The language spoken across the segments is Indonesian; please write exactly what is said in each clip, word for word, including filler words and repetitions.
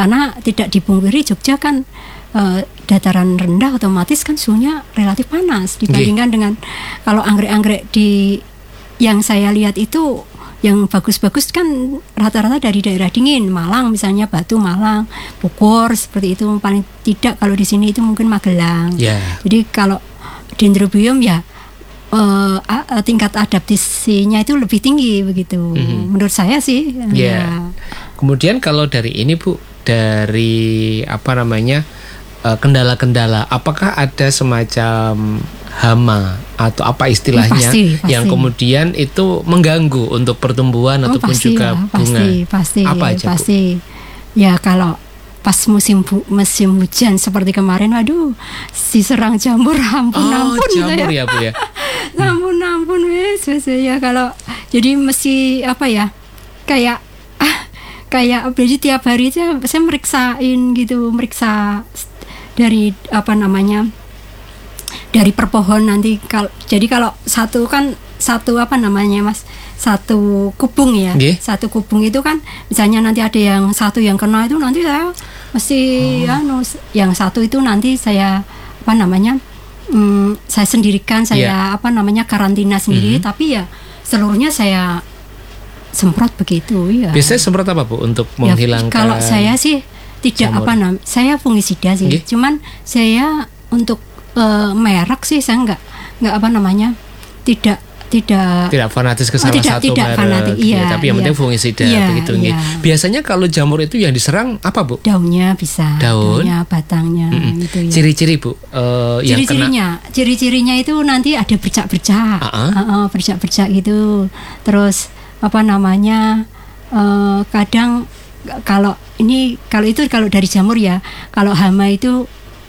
karena tidak dipungkiri Jogja kan uh, dataran rendah, otomatis kan suhunya relatif panas dibandingkan okay. dengan kalau anggrek-anggrek di yang saya lihat itu yang bagus-bagus kan rata-rata dari daerah dingin, Malang misalnya, Batu, Malang, Bogor seperti itu. Paling tidak kalau di sini itu mungkin Magelang. Yeah. Jadi kalau Dendrobium ya uh, uh, tingkat adaptasinya itu lebih tinggi begitu. Mm-hmm. Menurut saya sih. Yeah. Ya. Kemudian kalau dari ini Bu, dari apa namanya uh, kendala-kendala, apakah ada semacam hama atau apa istilahnya pasti, pasti. yang kemudian itu mengganggu untuk pertumbuhan oh, ataupun juga lah, bunga? Pasti, pasti, apa ya, aja pasti. Bu? Ya kalau pas musim bu, musim hujan seperti kemarin, aduh, diserang jamur, ampun oh, ampun jamur saya. ya Bu ya. ampun ampun wes, wes ya kalau jadi mesti apa ya kayak ah, kayak jadi tiap hari saya, saya meriksain gitu, meriksa dari apa namanya. dari per pohon nanti kalau jadi kalau satu kan satu apa namanya Mas satu kubung ya yeah. satu kubung itu kan misalnya nanti ada yang satu yang kena itu nanti saya mesti oh. ya no, yang satu itu nanti saya apa namanya um, saya sendirikan saya yeah. apa namanya karantina sendiri mm-hmm. tapi ya seluruhnya saya semprot begitu ya. Biasanya semprot apa Bu untuk menghilangkan? Ya, kalau saya sih tidak jamur. Apa namanya saya fungisida sih yeah. cuman saya untuk Uh, merek sih saya nggak nggak apa namanya tidak tidak tidak fanatis ke salah oh, tidak, satu tidak merek fanatik, ya, iya, tapi yang iya. penting fungisida iya, begitu iya. Biasanya kalau jamur itu yang diserang apa Bu? Daunnya bisa, daun, daunnya, batangnya mm-hmm. gitu ya. Ciri-ciri Bu, uh, yang ciri-cirinya, kena... ciri-cirinya itu nanti ada bercak-bercak, uh-uh. uh-uh, bercak-bercak gitu. Terus apa namanya? Uh, kadang kalau ini kalau itu kalau dari jamur ya, kalau hama itu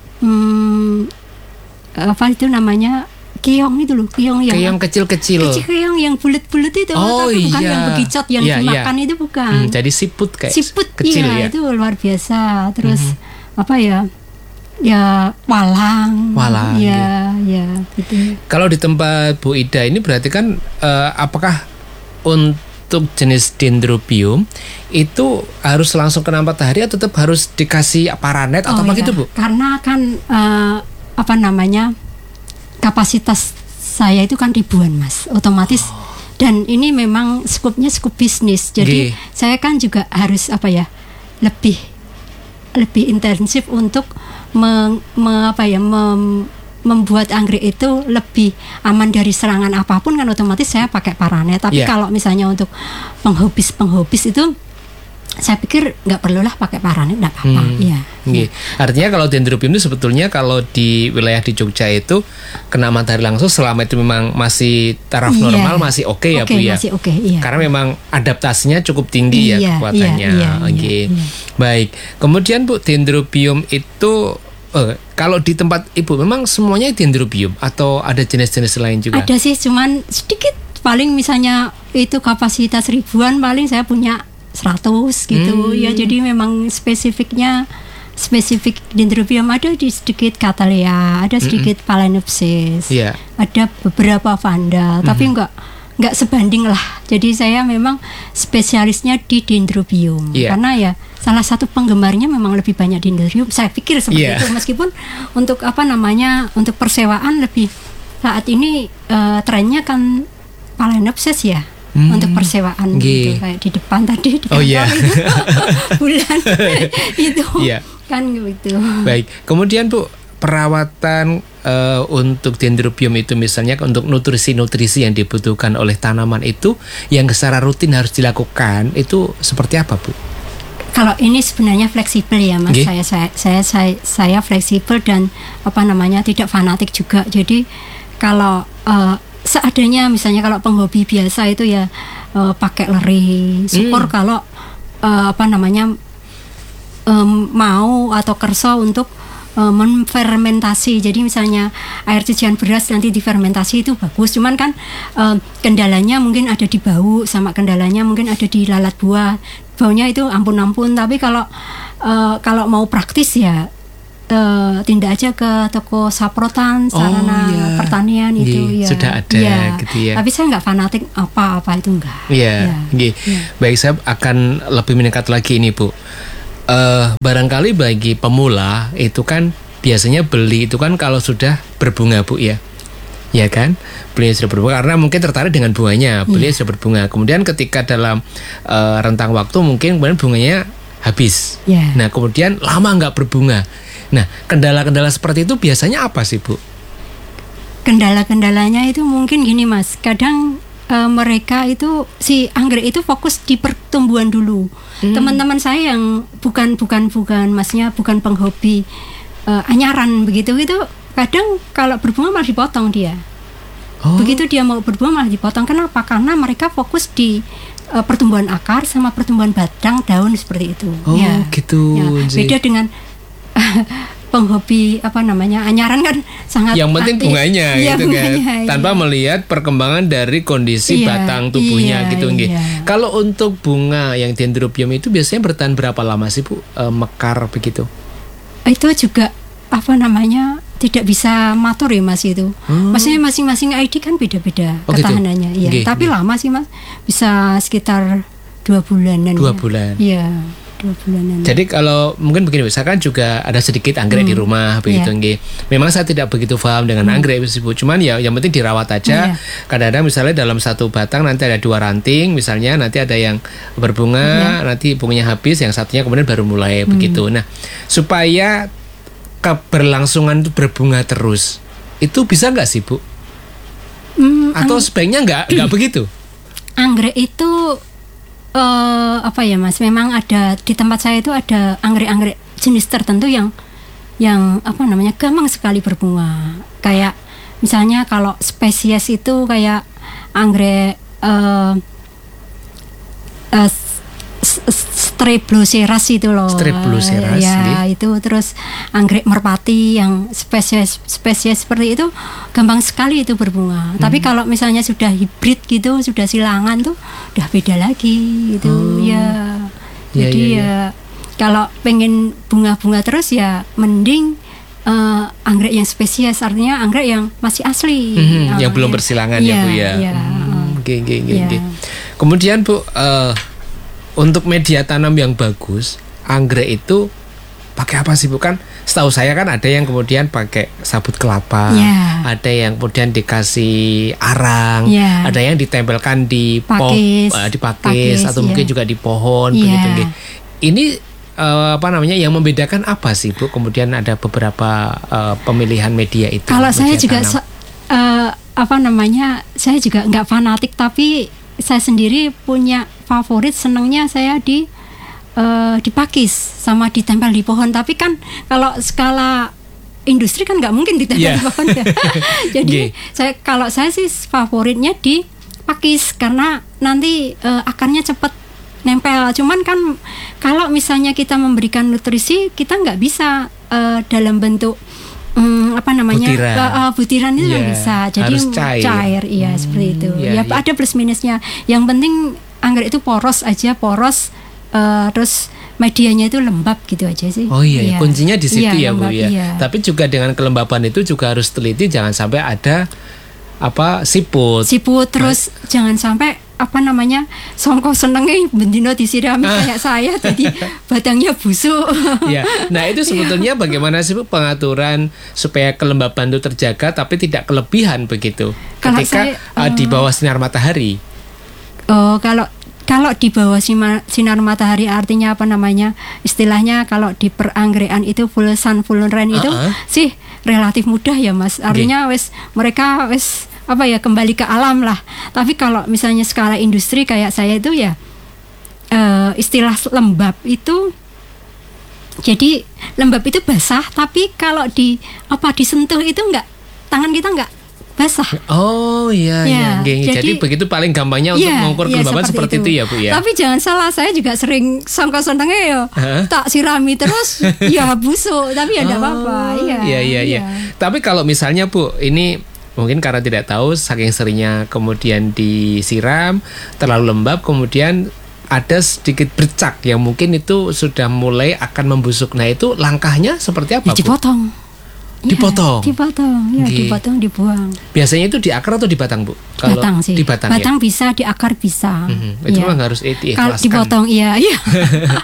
hmm, apa itu namanya keong itu loh, keong yang keong kecil-kecil, kecil keong yang bulat-bulat itu, oh, tapi bukan iya. yang begicot yang iya, dimakan iya. itu bukan. Hmm, jadi siput kayak siput kecil ya. Iya, itu luar biasa. Terus mm-hmm. apa ya? Ya walang. Walang. Ya, ya gitu. Kalau di tempat Bu Ida ini berarti kan uh, apakah untuk jenis Dendrobium itu harus langsung kena matahari atau tetap harus dikasih paranet atau oh, apa ya. gitu Bu? Karena kan uh, apa namanya kapasitas saya itu kan ribuan Mas, otomatis oh. dan ini memang skupnya skup bisnis, jadi okay. saya kan juga harus apa ya lebih lebih intensif untuk me, me, apa ya mem, membuat anggrek itu lebih aman dari serangan apapun kan otomatis saya pakai paranet. Tapi yeah. kalau misalnya untuk penghobis penghobis itu saya pikir nggak perlulah pakai paranet, nggak apa-apa. Hmm. Ya. Okay. Artinya kalau Dendrobium itu sebetulnya kalau di wilayah di Jogja itu kena matahari langsung selama itu memang masih taraf yeah. normal masih oke okay ya okay, Bu ya. Masih oke. Okay, iya. Karena memang adaptasinya cukup tinggi yeah, ya kekuatannya. Yeah, yeah, oke. Okay. Yeah, yeah. Baik. Kemudian Bu, Dendrobium itu oh, kalau di tempat Ibu memang semuanya Dendrobium atau ada jenis-jenis lain juga? Ada sih, cuman sedikit. Paling misalnya itu kapasitas ribuan, paling saya punya seratus gitu. Hmm. Ya jadi memang spesifiknya spesifik Dendrobium ada di sedikit Cattleya, ada sedikit mm-hmm. Phalaenopsis. Yeah. Ada beberapa Vanda, mm-hmm. tapi enggak enggak sebanding lah. Jadi saya memang spesialisnya di Dendrobium. Yeah. Karena ya salah satu penggemarnya memang lebih banyak Dendrobium. Saya pikir seperti yeah. itu, meskipun untuk apa namanya untuk persewaan lebih saat ini uh, trennya kan Phalaenopsis ya. Hmm. Untuk persewaan G. gitu kayak di depan tadi di kantor oh, yeah. itu bulan itu yeah. kan gitu. Baik, kemudian Bu, perawatan uh, untuk Dendrobium itu misalnya untuk nutrisi-nutrisi yang dibutuhkan oleh tanaman itu yang secara rutin harus dilakukan itu seperti apa Bu? Kalau ini sebenarnya fleksibel ya Mas, saya, saya saya saya saya fleksibel dan apa namanya tidak fanatik juga. Jadi kalau uh, seadanya misalnya kalau penghobi biasa itu ya uh, pakai leri, syukur hmm. kalau uh, apa namanya um, mau atau kerso untuk uh, menfermentasi. Jadi misalnya air cucian beras nanti difermentasi itu bagus. Cuman kan uh, kendalanya mungkin ada di bau, sama kendalanya mungkin ada di lalat buah. Baunya itu ampun-ampun. Tapi kalau uh, kalau mau praktis ya Uh, tindak aja ke toko saprotan, sarana oh, yeah. pertanian itu yeah, ya sudah ada ya. gitu ya. Tapi saya nggak fanatik apa-apa itu enggak. Iya. Yeah, yeah. yeah. Baik, saya akan lebih meningkat lagi ini Bu. uh, barangkali bagi pemula itu kan biasanya beli itu kan kalau sudah berbunga, Bu, ya. Ya kan, belinya sudah berbunga karena mungkin tertarik dengan bunganya, belinya yeah. sudah berbunga. Kemudian ketika dalam uh, rentang waktu mungkin kemudian bunganya habis. Yeah. Nah kemudian lama nggak berbunga. Nah kendala-kendala seperti itu biasanya apa sih, Bu? Kendala-kendalanya itu mungkin gini, Mas. Kadang uh, mereka itu si anggrek itu fokus di pertumbuhan dulu. Hmm. Teman-teman saya yang bukan bukan bukan masnya bukan penghobi uh, anyaran begitu itu. Kadang kalau berbunga malah dipotong dia. Oh. Begitu dia mau berbunga malah dipotong. Kenapa? Karena mereka fokus di uh, pertumbuhan akar sama pertumbuhan batang daun seperti itu. Oh, ya. Gitu. Ya. Beda dengan uh, penghobi apa namanya anyaran kan sangat. Yang penting aktif. bunganya, ya, gitu bunganya, kan. iya. Tanpa melihat perkembangan dari kondisi iya, batang tubuhnya, iya, gitu. iya. Kalau untuk bunga yang dendrobium itu biasanya bertahan berapa lama sih, Bu? E, mekar begitu? Itu juga apa namanya? Tidak bisa matur ya, Mas, itu. Hmm. Maksudnya masing-masing I D kan beda-beda oh, ketahanannya. Gitu? Ya. Okay, tapi okay. lama sih, Mas. Bisa sekitar dua bulanan. Dua ya. bulan. Iya, dua bulanan. Jadi kalau mungkin begini, saya kan juga ada sedikit anggrek hmm. di rumah begitu, yeah. Memang saya tidak begitu paham dengan hmm. anggrek, Bu. Cuman ya yang penting dirawat aja. Yeah. Kadang-kadang misalnya dalam satu batang nanti ada dua ranting, misalnya nanti ada yang berbunga, yeah. nanti bunganya habis, yang satunya kemudian baru mulai hmm. begitu. Nah, supaya keberlangsungan itu berbunga terus, itu bisa nggak sih, Bu? Hmm, Atau ang- sebaiknya nggak nggak begitu? Anggrek itu uh, apa ya, Mas? Memang ada di tempat saya itu ada anggrek-anggrek jenis tertentu yang yang apa namanya gampang sekali berbunga. Kayak misalnya kalau spesies itu kayak anggrek uh, uh, Streploceras itu loh. Streploceras ya gitu. Itu terus anggrek merpati yang spesies spesies seperti itu gampang sekali itu berbunga. Hmm. Tapi kalau misalnya sudah hibrid gitu, sudah silangan tuh udah beda lagi gitu. Hmm. Ya. Jadi ya, ya, ya. ya kalau pengen bunga-bunga terus ya mending uh, anggrek yang spesies, artinya anggrek yang masih asli. Hmm, uh, yang belum bersilangan ya, ya Bu ya. ya. Hmm, okay, okay, okay, ya. okay. Kemudian Bu, uh, untuk media tanam yang bagus, anggrek itu pakai apa sih, Bu? Kan setahu saya kan ada yang kemudian pakai sabut kelapa, yeah. ada yang kemudian dikasih arang, yeah. ada yang ditempelkan di pakis, po, uh, di pakis, pakis atau yeah. mungkin juga di pohon, yeah. begitu. Ini uh, apa namanya yang membedakan apa sih, Bu? Kemudian ada beberapa uh, pemilihan media itu. Kalau saya juga so, uh, apa namanya, saya juga nggak fanatik, tapi saya sendiri punya favorit, senangnya saya di uh, dipakis sama ditempel di pohon. Tapi kan kalau skala industri kan nggak mungkin ditempel yeah. di pohon ya. Jadi okay. saya kalau saya sih favoritnya dipakis karena nanti uh, akarnya cepat nempel. Cuman kan kalau misalnya kita memberikan nutrisi, kita nggak bisa uh, dalam bentuk Hmm, apa namanya butiran, uh, uh, butiran itu yeah. bisa jadi cair, cair iya hmm, seperti itu yeah, ya yeah. Ada plus minusnya. Yang penting anggrek itu poros aja, poros uh, terus medianya itu lembab gitu aja sih. Oh iya, yeah. kuncinya di situ yeah, ya lembab, Bu ya. Iya. Tapi juga dengan kelembapan itu juga harus teliti, jangan sampai ada apa siput. Siput terus nah. jangan sampai apa namanya songko senengnya bendino disirami kayak saya jadi batangnya busuk. Ya, nah itu sebetulnya bagaimana sih Bu pengaturan supaya kelembaban itu terjaga tapi tidak kelebihan begitu kalau ketika saya, uh, di bawah sinar matahari. Oh, kalau kalau di bawah sinar matahari artinya apa namanya istilahnya kalau di peranggerekan itu full sun full rain itu uh-uh. sih relatif mudah ya, Mas. Artinya okay. wes mereka wes apa ya kembali ke alam lah. Tapi kalau misalnya skala industri kayak saya itu ya uh, istilah lembab itu, jadi lembab itu basah tapi kalau di apa disentuh itu enggak, tangan kita enggak basah. Oh iya ya, ya. Jadi, jadi begitu paling gampangnya untuk ya, mengukur kelembaban ya, seperti, seperti itu. itu ya Bu ya. Tapi jangan salah, saya juga sering songkok-songkoknya ya huh? tak sirami terus ya busuk, tapi ya enggak oh, apa-apa. Iya. Iya iya iya. Tapi kalau misalnya Bu, ini mungkin karena tidak tahu saking seringnya kemudian disiram terlalu lembab, kemudian ada sedikit bercak yang mungkin itu sudah mulai akan membusuk. Nah itu langkahnya seperti apa, ya, dipotong. Bu? Dipotong. Ya, dipotong, ya okay. dipotong, dibuang. Biasanya itu di akar atau di batang, Bu? Kalau batang sih. Di batang, batang ya? Bisa, di akar bisa. Mm-hmm. Itu ya. memang harus diikhlaskan. Kalau dipotong, iya, iya.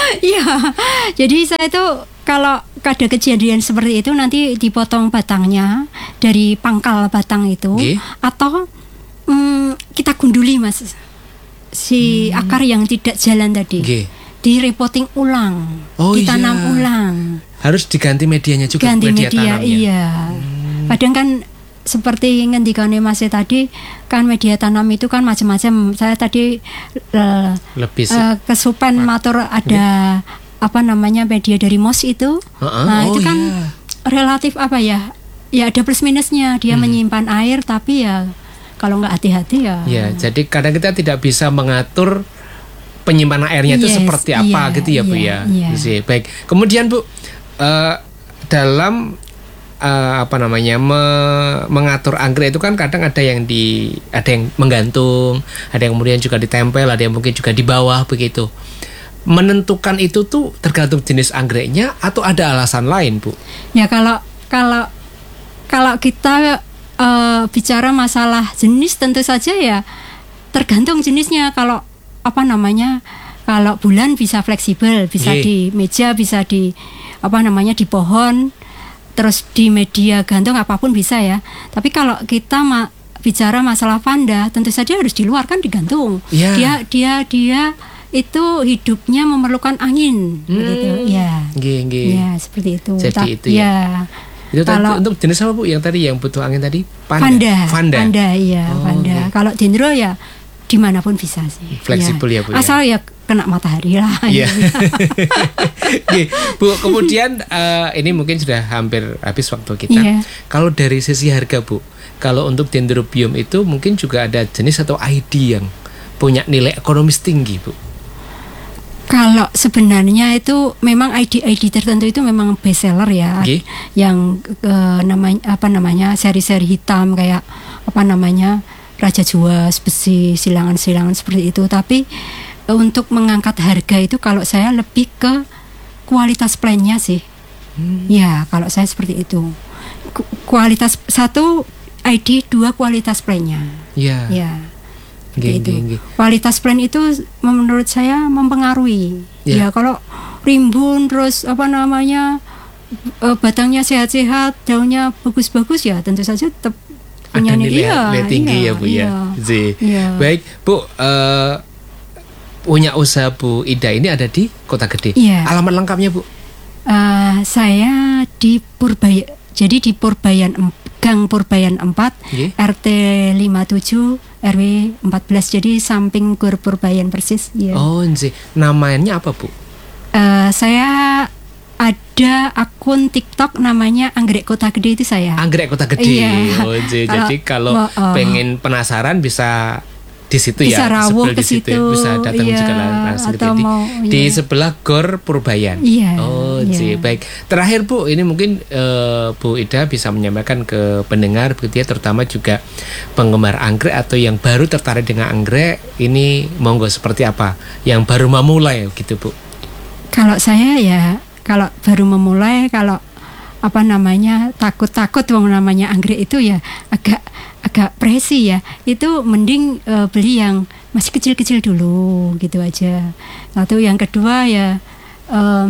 Iya, jadi saya itu kalau ada kejadian seperti itu nanti dipotong batangnya dari pangkal batang itu, okay. atau mm, kita gunduli mas si hmm. akar yang tidak jalan tadi, okay. direpotting ulang, oh, ditanam iya. ulang. Harus diganti medianya juga, ganti media, media tanamnya. Iya, hmm. kadang kan seperti ngendikane Mas tadi kan media tanam itu kan macam-macam. Saya tadi uh, lebih uh, kesupen matur ada okay. apa namanya media dari M O S itu. Uh-uh. Nah, oh, itu kan yeah. relatif apa ya? Ya ada plus minusnya. Dia hmm. menyimpan air tapi ya kalau nggak hati-hati ya. Ya, jadi kadang kita tidak bisa mengatur penyimpanan airnya yes, itu seperti apa iya, gitu ya, Bu iya, ya. Iya. Baik. Kemudian Bu uh, dalam Uh, apa namanya me, mengatur anggrek itu kan kadang ada yang di ada yang menggantung, ada yang kemudian juga ditempel, ada yang mungkin juga di bawah begitu. Menentukan itu tuh tergantung jenis anggreknya atau ada alasan lain, Bu? Ya kalau kalau kalau kita uh, bicara masalah jenis tentu saja ya tergantung jenisnya. Kalau apa namanya? Kalau bulan bisa fleksibel, bisa yeah. di meja, bisa di apa namanya di pohon. Terus di media gantung apapun bisa ya. Tapi kalau kita ma- bicara masalah vanda, tentu saja harus di luar kan digantung. Yeah. Dia dia dia itu hidupnya memerlukan angin, hmm. begitu. Ya. Gih, gih. Ya seperti itu. Jadi Ta- itu ya. ya. Itu kalau untuk jenis apa Bu yang tadi yang butuh angin tadi? Panda. Vanda. Vanda. Vanda iya, oh, Vanda. Okay. Kalau dendro ya dimanapun bisa sih. Fleksibel ya, ya Bu. Asal ya. ya kena matahari lah. Iya. Okay, Bu, kemudian uh, ini mungkin sudah hampir habis waktu kita. Yeah. Kalau dari sisi harga Bu, kalau untuk dendrobium itu mungkin juga ada jenis atau I D yang punya nilai ekonomis tinggi Bu. Kalau sebenarnya itu memang I D I D tertentu itu memang best seller ya. Okay. Yang uh, namanya apa namanya seri-seri hitam kayak apa namanya Raja Juas, besi, silangan-silangan seperti itu. Tapi untuk mengangkat harga itu kalau saya lebih ke kualitas plannya sih. Hmm. Ya, kalau saya seperti itu. Kualitas satu I D, dua kualitas plannya. Ya. Ya. Geng, itu. geng, geng. Kualitas plan itu menurut saya mempengaruhi. Ya, ya kalau rimbun terus apa namanya batangnya sehat-sehat, daunnya bagus-bagus ya tentu saja tetap punya nilai, iya, nilai tinggi iya, ya Bu iya, ya. Iya. Baik Bu, uh, punya usaha Bu Ida ini ada di Kota Gede. Iya. Alamat lengkapnya Bu? Uh, saya di Purbaya, jadi di Purbayan Gang Purbayan empat, okay. R T lima puluh tujuh R W empat belas, jadi samping Gor Purbayan persis. Yeah. Oh, sih. Namanya apa Bu? Uh, saya ada akun TikTok namanya Anggrek Kota Gede itu saya. Anggrek Kota Gede. Iya. Oh, jadi kalau oh, oh. pengen penasaran bisa di situ bisa ya, rawuh ke situ situ, bisa datang iya, juga langsung atau di, mau, di iya. sebelah Gor Purbayan. Iya, oh, iya. sih baik. Terakhir Bu, ini mungkin uh, Bu Ida bisa menyampaikan ke pendengar begitu ya, terutama juga penggemar anggrek atau yang baru tertarik dengan anggrek ini, monggo seperti apa? Yang baru memulai gitu Bu. Kalau saya ya, kalau baru memulai, kalau apa namanya takut-takut wong namanya anggrek itu ya agak agak presi ya, itu mending uh, beli yang masih kecil-kecil dulu gitu aja. Satu, yang kedua ya um,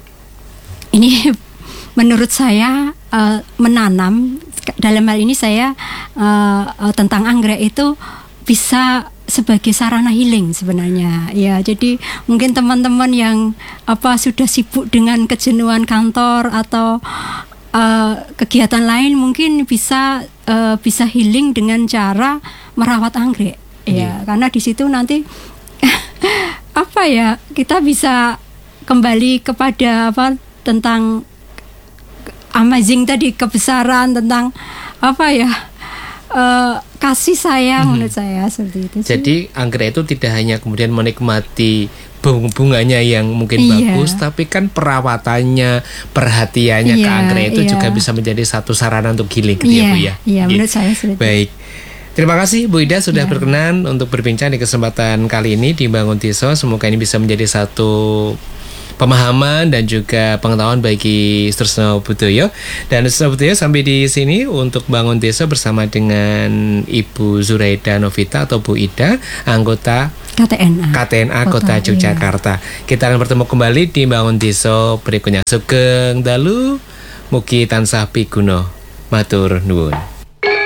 ini menurut saya uh, menanam dalam hal ini saya uh, uh, tentang anggrek itu bisa sebagai sarana healing sebenarnya ya. Jadi mungkin teman-teman yang apa sudah sibuk dengan kejenuhan kantor atau uh, kegiatan lain mungkin bisa uh, bisa healing dengan cara merawat anggrek ya, yeah. Karena di situ nanti apa ya, kita bisa kembali kepada apa tentang amazing tadi, kebesaran, tentang apa ya Uh, kasih sayang, hmm. menurut saya seperti itu. Jadi anggrek itu tidak hanya kemudian menikmati bunga-bunganya yang mungkin iya. bagus, tapi kan perawatannya, perhatiannya iya, ke anggrek itu iya. juga bisa menjadi satu sarana untuk healing, gitu iya, ya Bu ya. Iya, menurut saya seperti itu. Baik. Terima kasih Bu Ida sudah iya. berkenan untuk berbincang di kesempatan kali ini di Bangun Desa. Semoga ini bisa menjadi satu pemahaman dan juga pengetahuan bagi Tresno Budoyo. Dan Tresno Budoyo sampai di sini untuk Bangun Desa bersama dengan Ibu Zuraida Novita atau Bu Ida, anggota K T N A. K T N A Kota, Kota Yogyakarta. Iya. Kita akan bertemu kembali di Bangun Desa berikutnya. Sugeng dalu mugi tansah piguno. Matur nuwun.